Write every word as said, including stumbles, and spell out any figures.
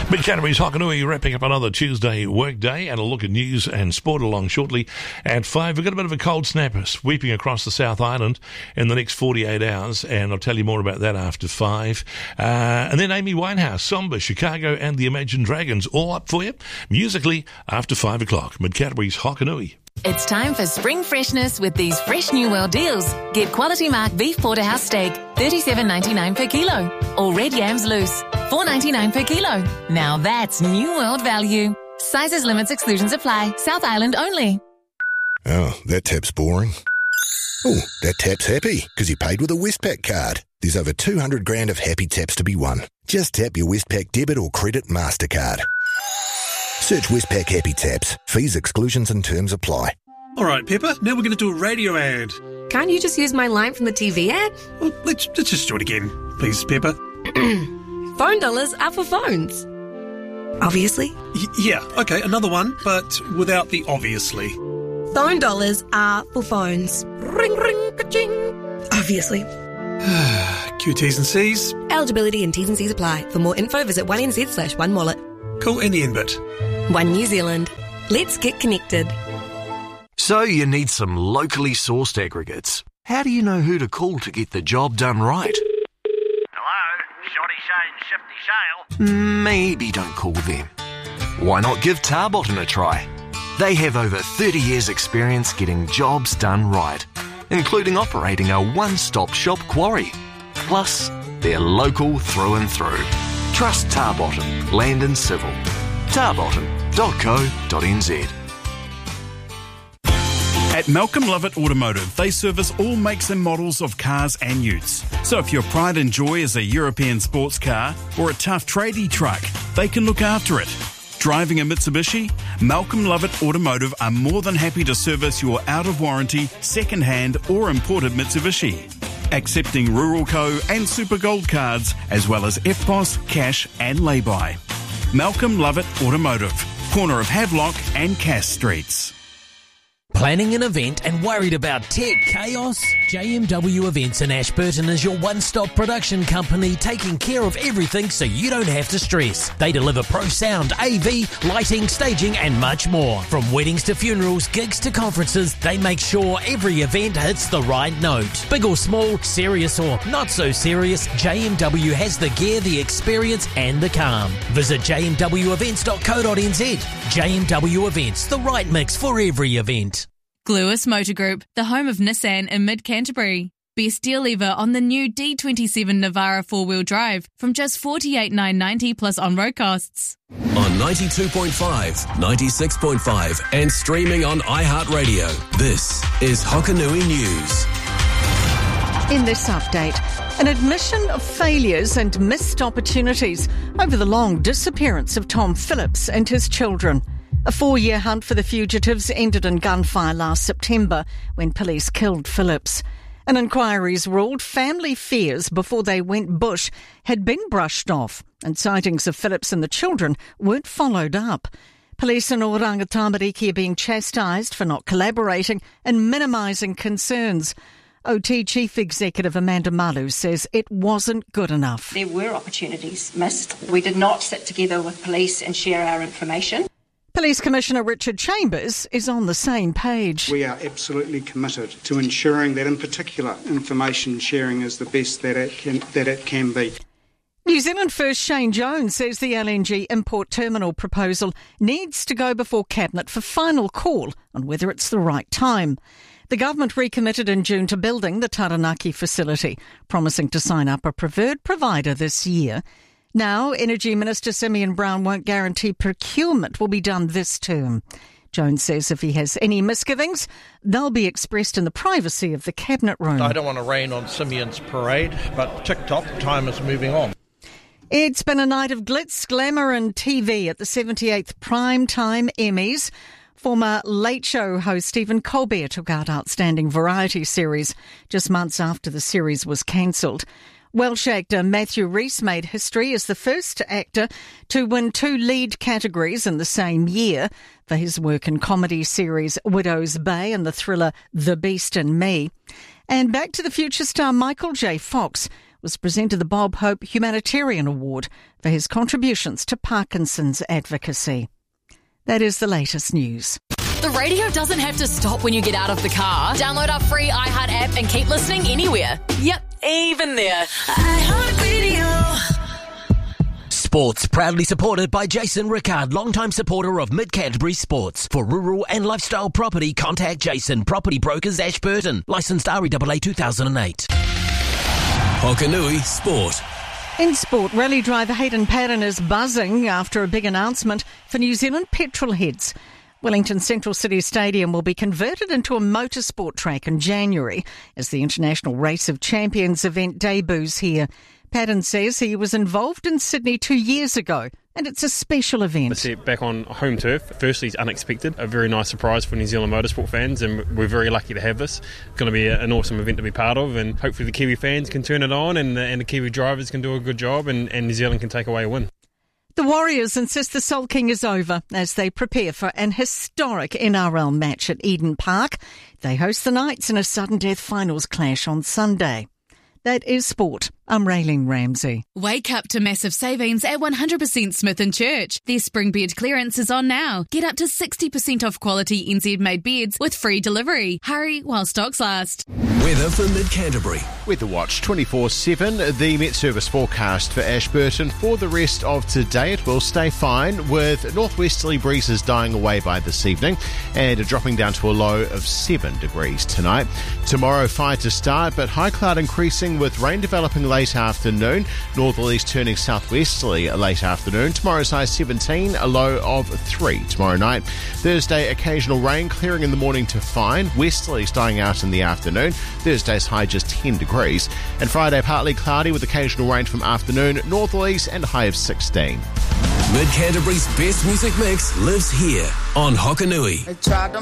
Mid Canterbury's Hokanui wrapping up another Tuesday workday, and a look at news and sport along shortly. At five, we've got a bit of a cold snapper sweeping across the South Island in the next forty-eight hours, and I'll tell you more about that after five. Uh, and then Amy Winehouse, Somber, Chicago and the Imagine Dragons all up for you musically after five o'clock. Mid Canterbury's Hokanui. It's time for spring freshness with these fresh New World deals. Get Quality Mark beef porterhouse steak, thirty-seven ninety-nine per kilo. Or red yams loose, four ninety-nine per kilo. Now that's New World value. Sizes, limits, exclusions apply. South Island only. Oh, that tap's boring. Oh, that tap's happy because he paid with a Westpac card. There's over two hundred grand of happy taps to be won. Just tap your Westpac debit or credit MasterCard. Search Westpac Happy Taps. Fees, exclusions and terms apply. All right, Pepper, now we're going to do a radio ad. Can't you just use my line from the T V ad? Well, let's, let's just do it again. Please, Pepper. Phone dollars are for phones. Obviously. Y- yeah, okay, another one, but without the obviously. Phone dollars are for phones. Ring, ring, ka-ching. Obviously. Q T's and C's. Eligibility and T's and C's apply. For more info, visit one N Z slash one wallet. Cool, and the end bit. One New Zealand. Let's get connected. So you need some locally sourced aggregates. How do you know who to call to get the job done right? Hello, Shoddy Shane, Shifty Shale. Maybe don't call them. Why not give Tarbotton a try? They have over thirty years experience getting jobs done right, including operating a one-stop shop quarry. Plus, they're local through and through. Trust Tarbotton, Land and Civil. tarbotton dot co dot n z. At Malcolm Lovett Automotive, they service all makes and models of cars and utes. So if your pride and joy is a European sports car or a tough tradie truck, they can look after it. Driving a Mitsubishi? Malcolm Lovett Automotive are more than happy to service your out-of-warranty, second-hand or imported Mitsubishi. Accepting Rural Co and Super Gold cards, as well as F P O S, cash and lay-by. Malcolm Lovett Automotive, corner of Havelock and Cass Streets. Planning an event and worried about tech chaos? J M W Events in Ashburton is your one-stop production company taking care of everything so you don't have to stress. They deliver pro sound, A V, lighting, staging and much more. From weddings to funerals, gigs to conferences, they make sure every event hits the right note. Big or small, serious or not so serious, J M W has the gear, the experience and the calm. Visit j m w events dot co dot n z. J M W Events, the right mix for every event. Gluis Motor Group, the home of Nissan in mid-Canterbury. Best deal ever on the new D twenty-seven Navara four-wheel drive from just forty-eight thousand nine hundred ninety dollars plus on-road costs. On ninety-two point five, ninety-six point five and streaming on iHeartRadio, this is Hokanui News. In this update, an admission of failures and missed opportunities over the long disappearance of Tom Phillips and his children. A four-year hunt for the fugitives ended in gunfire last September when police killed Phillips. An inquiry's ruled family fears before they went bush had been brushed off, and sightings of Phillips and the children weren't followed up. Police in Oranga Tamariki are being chastised for not collaborating and minimising concerns. O T Chief Executive Amanda Malu says it wasn't good enough. There were opportunities missed. We did not sit together with police and share our information. Police Commissioner Richard Chambers is on the same page. We are absolutely committed to ensuring that, in particular, information sharing is the best that it can, that it can be. New Zealand First Shane Jones says the L N G import terminal proposal needs to go before Cabinet for final call on whether it's the right time. The government recommitted in June to building the Taranaki facility, promising to sign up a preferred provider this year. Now, Energy Minister Simeon Brown won't guarantee procurement will be done this term. Jones says if he has any misgivings, they'll be expressed in the privacy of the Cabinet room. I don't want to rain on Simeon's parade, but tick-tock, time is moving on. It's been a night of glitz, glamour and T V at the seventy-eighth Primetime Emmys. Former Late Show host Stephen Colbert took out Outstanding Variety Series just months after the series was cancelled. Welsh actor Matthew Rhys made history as the first actor to win two lead categories in the same year for his work in comedy series Widow's Bay and the thriller The Beast and Me. And Back to the Future star Michael J. Fox was presented the Bob Hope Humanitarian Award for his contributions to Parkinson's advocacy. That is the latest news. The radio doesn't have to stop when you get out of the car. Download our free iHeart app and keep listening anywhere. Yep, even there. iHeart Radio. Sports proudly supported by Jason Rickard, longtime supporter of Mid Canterbury Sports. For rural and lifestyle property, contact Jason, Property Brokers, Ashburton. Licensed R E A A two thousand eight. Hokanui Sport. In sport, rally driver Hayden Paddon is buzzing after a big announcement for New Zealand petrol heads. Wellington Central City Stadium will be converted into a motorsport track in January as the International Race of Champions event debuts here. Paddon says he was involved in Sydney two years ago, and it's a special event. To see it back on home turf, firstly, it's unexpected, a very nice surprise for New Zealand motorsport fans, and we're very lucky to have this. It's going to be an awesome event to be part of, and hopefully the Kiwi fans can turn it on, and the, and the Kiwi drivers can do a good job, and, and New Zealand can take away a win. The Warriors insist the sulking is over as they prepare for an historic N R L match at Eden Park. They host the Knights in a sudden death finals clash on Sunday. That is sport. I'm Raylene Ramsey. Wake up to massive savings at one hundred percent Smith and Church. Their spring bed clearance is on now. Get up to sixty percent off quality N Z-made beds with free delivery. Hurry while stocks last. Weather for Mid Canterbury. Weather Watch twenty-four seven. The Met Service forecast for Ashburton. For the rest of today, it will stay fine with northwesterly breezes dying away by this evening and dropping down to a low of seven degrees tonight. Tomorrow, fine to start, but high cloud increasing with rain developing late afternoon. Northerlies turning southwesterly late afternoon. Tomorrow's high seventeen, a low of three tomorrow night. Thursday, occasional rain, clearing in the morning to fine. Westerlies dying out in the afternoon. Thursday's high just ten degrees. And Friday, partly cloudy with occasional rain from afternoon. Northerlies and a high of sixteen. Mid Canterbury's best music mix lives here on Hokanui.